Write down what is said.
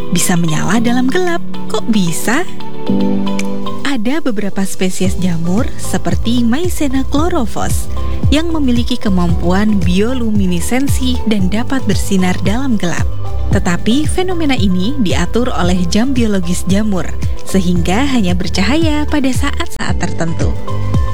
bisa menyala dalam gelap. Kok bisa? Ada beberapa spesies jamur seperti Mycena chlorophyllus yang memiliki kemampuan bioluminesensi dan dapat bersinar dalam gelap. Tetapi fenomena ini diatur oleh jam biologis jamur, sehingga hanya bercahaya pada saat-saat tertentu.